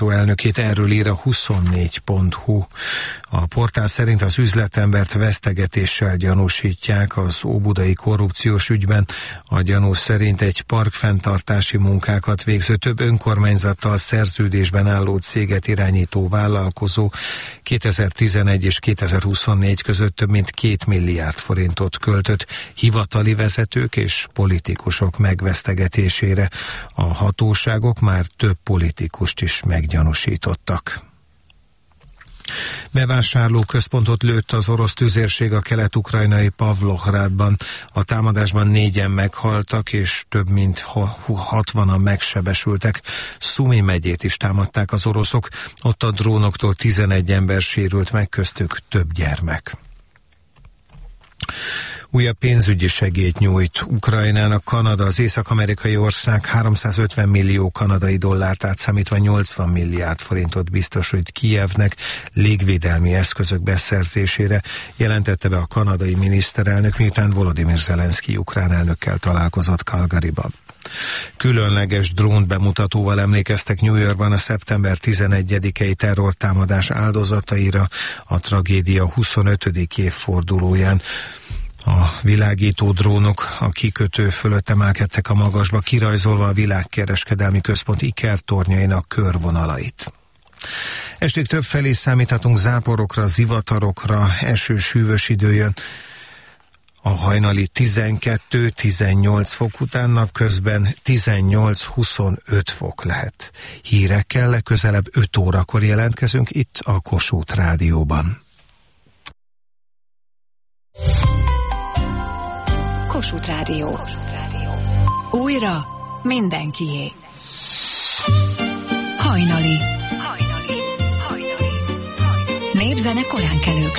elnökét, erről ír a 24.hu. A portál szerint az üzletembert vesztegetéssel gyanúsítják az óbudai korrupciós ügyben. A gyanú szerint egy parkfenntartási munkákat végző, több önkormányzattal szerződésben álló céget irányító vállalkozó 2011 és 2024 között több mint 2 milliárd forintot költött hivatali vezetők és politikusok megvesztegetésére. A hatóságok már több politikust is meggyanúsítottak. Bevásárlóközpontot lőtt az orosz tüzérség a kelet-ukrajnai Pavlohrádban. A támadásban 4-en meghaltak, és több mint 60-an megsebesültek. Szumi megyét is támadták az oroszok. Ott a drónoktól 11 ember sérült meg, köztük több gyermek. Újabb pénzügyi segélyt nyújt Ukrajnának Kanada. Az észak-amerikai ország 350 millió kanadai dollárt átszámítva 80 milliárd forintot biztosít Kijevnek légvédelmi eszközök beszerzésére, jelentette be a kanadai miniszterelnök, miután Volodymyr Zelenszky ukrán elnökkel találkozott Calgaryban. Különleges drón bemutatóval emlékeztek New Yorkban a szeptember 11-i terrortámadás áldozataira a tragédia 25. évfordulóján. A világító drónok a kikötő fölött emelkedtek a magasba, kirajzolva a világkereskedelmi központ ikertornyainak körvonalait. Estig többfelé számíthatunk záporokra, zivatarokra, esős, hűvös idő jön. A hajnali 12-18 fok után napközben 18-25 fok lehet. Hírekkel legközelebb 5 órakor jelentkezünk itt a Kossuth Rádióban. Kossuth Rádió. Újra mindenkié. Hajnali. Népzene koránkelőktől.